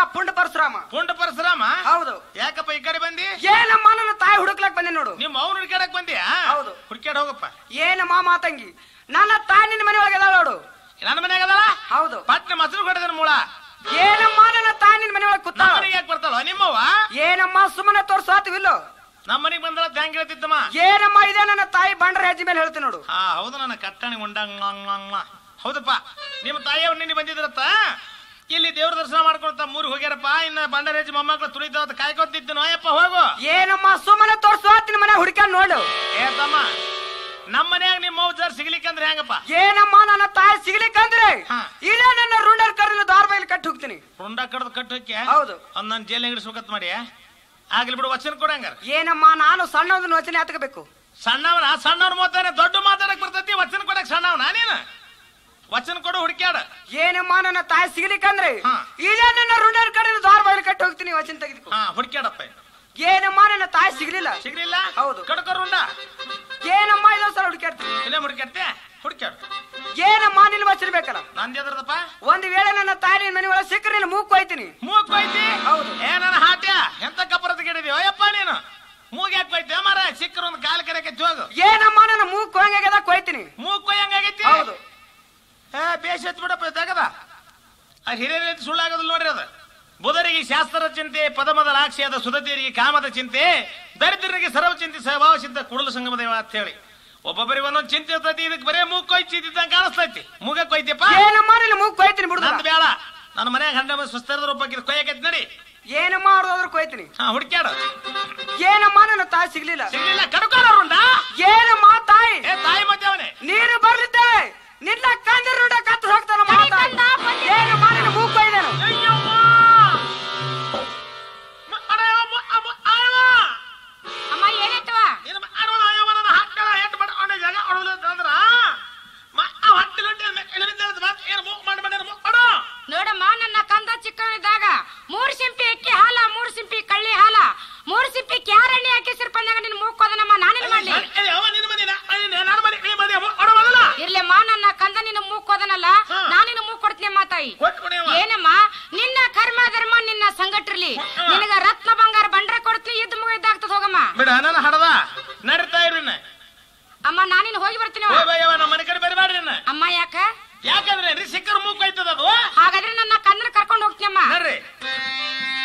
ಪುಂಡ ಪರಶುರಾಮ. ಪುಂಡ ಪರಶುರಾಮ? ಹೌದು. ಯಾಕಪ್ಪ ಈ ಕಡೆ ಬಂದಿ? ಏನಮ್ಮ ನನ್ನ ತಾಯಿ ಹುಡುಕ್ಲಕ್ ಬಂದೆ ನೋಡು. ನಿಮ್ಮ ಅವ್ನ ಹುಡುಕ್ಯಾಡಕ್ ಬಂದಿಯಾ? ಹೌದು. ಹುಡುಕ್ಯಾಡ ಹೋಗಪ್ಪ. ಏನಮ್ಮ ಮಾತಂಗಿ, ನನ್ನ ತಾಯಿ ನಿನ್ನ ಮನೆ ಒಳಗೆ ಅದಾಳ ನೋಡು. ನನ್ನ ಮನ್ಯಾಗ ಅದಲ್ಲ? ಹೌದು. ಪಟ್ನ ಮೊಸರು ಕೊಡದನ ಮೂಳ. ಏನಮ್ಮ ನನ್ನ ತಾಯಿ ನಿನ್ನ ಮನೆ ಒಳಗೆ ಕೂತಾಳ? ಮನೆಗೆ ಯಾಕೆ ಬರ್ತಾಳ ನಿಮ್ಮವ್ವ? ಏನಮ್ಮ ಸುಮ್ಮನೆ ತೋರ್ಸಾತಿವಿಲ್ಲೋ? ನಮ್ಮ ಮನೆಗೆ ಬಂದಳ ಹೆಂಗ್ ಹೇಳ್ತಿದ್ದಮ್ಮ? ಏನಮ್ಮ ಇದೆ ನನ್ನ ತಾಯಿ ಬಂಡ್ರ ಹೆಜ್ಜೆ ಮೇಲೆ ಹೇಳ್ತೀನಿ ನೋಡು. ಹಾ ಹೌದು, ನನ್ನ ಕಟ್ಟಣಿ ಉಂಡಂಗ. ಹೌದಪ್ಪ, ನಿಮ್ಮ ತಾಯಿಯವ್ರು ನಿನ್ನೆ ಬಂದಿದ್ರತ್ತ. ಇಲ್ಲಿ ದೇವ್ರ ದರ್ಶನ ಮಾಡ್ಕೊಳ್ತಾ ಮೂರಿಗೆ ಹೋಗ್ಯಾರಪ್ಪ. ಇನ್ನ ಬಂಡರೇಜ್ ಮೊಮ್ಮಕ್ಳು ತುಳಿತಾವ ಕಾಯ್ಕೊತಿದ್ದು ನೋಯಪ್ಪ ಹೋಗು. ಏನಮ್ಮ ಸುಮ್ಮನೆ ತೋರ್ಸಾತಿನ ಮನೆ ಹುಡುಕ್ಯಾನ್ ನೋಡು. ಏ ತಮ್ಮ, ನಮ್ಮ ಮನ್ಯಾಗ ನಿಮ್ಮ ಮೌಜಾರ್ ಸಿಗ್ಲಿಕ್ಕಂದ್ರೆ ಹೆಂಗಪ್ಪ? ಏನಮ್ಮ ನನ್ನ ತಾಯಿ ಸಿಗ್ಲಿಕ್ಕಂದ್ರೆ ಇದೇ ನನ್ನ ರುಂಡರ್ ಕರೆದು ದಾರ ಬೈಲಿ ಕಟ್ಟಿ ಹೋಗ್ತೀನಿ. ರುಂಡ ಕಡ್ದು ಕಟ್ಟಿ ಹೋಗ್ಯ? ಹೌದು. ಅವ್ನು ನನ್ನ ಜೈಲ್ ಹಿಡಿಸ್ಬೇಕತ್ ಮಾಡಿ. ಆಗ್ಲಿ ಬಿಡು, ವಚನ ಕೊಡಂಗಾರ. ಏನಮ್ಮ ನಾನು ಸಣ್ಣವನ್ನ ವಚನ ಹತ್ಕೋಬೇಕು. ಸಣ್ಣವ್ರ ಮಾತಾಡ ದೊಡ್ಡ ಮಾತಾಡಕ್ ಬರ್ತೈತಿ, ವಚನ ಕೊಡಕ್ ಸಣ್ಣವ್ ನಾನೇನು? ವಚನ ಕೊಡು ಹುಡುಕ್ಯಾಡ. ಏನಮ್ಮ ನನ್ನ ತಾಯಿ ಸಿಗ್ಲಿಕ್ಕಂದ್ರೆ ಇದೇ ನನ್ನ ರುಂಡರ್ ಕರೆದು ದಾರ ಬೈಲಿ ಕಟ್ಟಿ ಹೋಗ್ತೀನಿ. ವಚನ ತೆಗೆದುಕೊ. ಹುಡುಕ್ಯಾಡಪ್ಪ. ಏನಮ್ಮ ನನ್ನ ತಾಯಿ ಸಿಗ್ಲಿಲ್ಲ. ಸಿಗ್ಲಿಲ್ಲ? ಹೌದು. ಕಡ್ಕೊ ರುಂಡ. ಏನಮ್ಮ ಇದೊಂದ್ ಸಲ ಹುಡುಕ್ಯಾಡ್ತೀನಿ. ಇಲ್ಲೇ ಹುಡುಕ್ಯಾಡ್ತೆ? ಹುಡುಕ್ಯಾಡು. ಏನಮ್ಮ ನಿನ್ ವಚನ ಬೇಕಲ್ಲ? ನಂದು ಎದ್ರದಪ್ಪ? ಒಂದ್ ವೇಳೆ ನನ್ನ ತಾಯಿ ನಿನ್ ಮನೆ ಒಳಗೆ ಸಿಕ್ಕರೆ ನಿನ್ನ ಮೂಗ್ ಕೊಯ್ತೀನಿ. ಮೂಗ್ ಕೊಯ್ತಿ? ಹೌದು. ಏ ನನ್ನ ಹಾಟ್ಯ, ಎಂತ ಕಪ್ಪರದ ಗಿಡಿದೀವ ಅಯ್ಯಪ್ಪ ನೀನು. ಮೂಗ್ ಯಾಕೆ ಕೊಯ್ತಿ ಮಾರ? ಸಿಕ್ಕರ ಒಂದು ಕಾಲ್ ಕರೆಕೆ ಹೋಗು. ಏನಮ್ಮ ನನ್ನ ಮೂಗ್ ಕೊಯ್ಯಂಗಾಗ್ಯದ ಕೊಯ್ತೀನಿ. ಮೂಗ್ ಕೊಯ್ಯಂಗಾಗೈತಿ? ಹೌದು. ಬೇಷ್ ಹತ್ ಬಿಡಪ್ಪ ತಗದ. ಹಿರಿಯರ ಸುಳ್ಳಾಗೋದಿಲ್ಲ ನೋಡ್ರಿ ಅದು. ಬುಧರಿಗೆ ಶಾಸ್ತ್ರದ ಚಿಂತೆ, ಪದಮದ ಲಾಕ್ಷಿಯಾದ ಸುಧತಿಯರಿಗೆ ಕಾಮದ ಚಿಂತೆ, ದರಿದ್ರರಿಗೆ ಸರ್ವ ಚಿಂತೆ ಸ್ವಭಾವ ಸಿದ್ಧ ಕುಡಲ ಸಂಗಮ ದೇವ ಅಂತ ಹೇಳಿ ಒಬ್ಬೊಬ್ಬರಿಗೆ ಒಂದೊಂದು ಚಿಂತೆ ಇರ್ತೈತಿ. ಇದಕ್ಕೆ ಬರೇ ಮೂಗ್ ಕೊಯ್ತಿದ್ದಂಗ ಕಾಣಿಸ್ತೈತಿ. ಮೂಗ ಕೊಯ್ತಿಯಪ್ಪ? ಏನಮ್ಮ ನಿನ್ನ ಮೂಗ್ ಕೊಯ್ತೀನಿ ಬಿಡು. ನಂದು ಬೇಡ, ನನ್ನ ಮನ್ಯಾಗ ಹಂಡ ಸುಸ್ತಾರದ ರೂಪಕ್ಕೆ ಕೊಯ್ಯಕೈತಿ ನಡಿ. ಏನಮ್ಮ ಅವ್ರದಾದ್ರು ಕೊಯ್ತೀನಿ. ಹುಡುಕ್ಯಾಡ. ಏನಮ್ಮ ನನ್ನ ತಾಯಿ ಸಿಗ್ಲಿಲ್ಲ. ಸಿಗ್ಲಿಲ್ಲ? ಕಡ್ಕೋರುಂಡ. ಏನಮ್ಮ ತಾಯಿ? ಏ ತಾಯಿ ಮತ್ತೆ ಅವನೇ. ನೀನು ಬರ್ಲಿದ್ದೇವೆ ನಿನ್ನ ಕಂದಿರ ರುಂಡ ಕತ್ತು ಹೋಗ್ತಾನ. ಏನಮ್ಮ ನಿನ್ನ ಮೂಗ್ ಕೊಯ್ದೇನು? ಅಮ್ಮ ಏನಾಯ್ತವ? ನೋಡಮ್ಮ, ನನ್ನ ಕಂದ ಚಿಕ್ಕವನಿದ್ದಾಗ 3 ಸಿಂಪಿ ಅಕ್ಕಿ ಹಾಲ, 3 ಸಿಂಪಿ ಕಳ್ಳಿ ಹಾಲ, 3 ಸಿಂಪಿ ಕ್ಯಾರಣಿ ಹಾಕಿ ಸಿರ್ಪಂದಾಗ ನಿನ್ ಮೂಕೋದನಮ್ಮ. ನಾನೇನ್ ಮಾಡ್ಲಿ? ಇರ್ಲಮ್ಮ, ನನ್ನ ಕಂದ ನಿನ್ನ ಮೂಕೋದನಲ್ಲ, ನಾನಿನ್ನ ಮೂಗ್ ಕೊಡ್ತೀನಿ ಅಮ್ಮ ತಾಯಿ. ಏನಮ್ಮ ನಿನ್ನ ಕರ್ಮ ಧರ್ಮ ನಿನ್ನ ಸಂಗಟ್ರಲಿ. ನಿನಗ ರತ್ನ ಬಂಗಾರ ಬಂಡ್ರ ಕೊಡ್ತೀನಿ. ಇದ್ ಮುಗಿದಾಗ್ತದ ಹೋಗಮ್ಮ. ಬಿಡ ನನ್ನ ಹಡದ ನಡೀತಾ ಇರ್ರಿ. ಅಮ್ಮ ನಾನಿನ್ ಹೋಗಿ ಬರ್ತೀನಿ. ನಮ್ಮ ಮನೆ ಕಡೆ ಬರಬೇಡ್ರಿ. ಅಮ್ಮ ಯಾಕ? ಯಾಕಂದ್ರೆ ಸಿಕ್ಕರ್ ಮೂಗ್ ಕೊಯ್ತದ ಅದು. ಹಾಗಾದ್ರೆ ನನ್ನ ಕಂದನ ಕರ್ಕೊಂಡು ಹೋಗ್ತೀನಿ ಅಮ್ಮ. ಬರ್ರಿ.